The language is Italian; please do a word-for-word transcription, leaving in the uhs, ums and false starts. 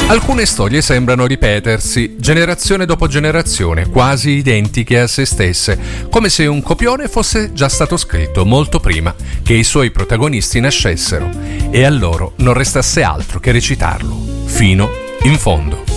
Alcune storie sembrano ripetersi, generazione dopo generazione, quasi identiche a se stesse, come se un copione fosse già stato scritto molto prima che i suoi protagonisti nascessero, e a loro non restasse altro che recitarlo, fino in fondo.